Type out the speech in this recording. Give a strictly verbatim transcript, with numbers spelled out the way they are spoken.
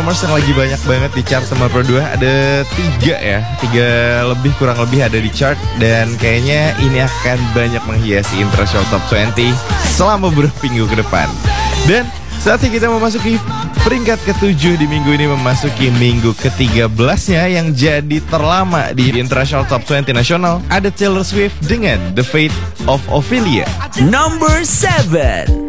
performers yang lagi banyak banget di chart nomor dua. Ada tiga ya, tiga lebih kurang lebih ada di chart. Dan kayaknya ini akan banyak menghiasi International Top dua puluh selama beberapa minggu ke depan. Dan saatnya kita memasuki peringkat ketujuh di minggu ini, memasuki minggu ke tiga belasnya yang jadi terlama di International Top dua puluh nasional. Ada Taylor Swift dengan The Fate of Ophelia. Number seven.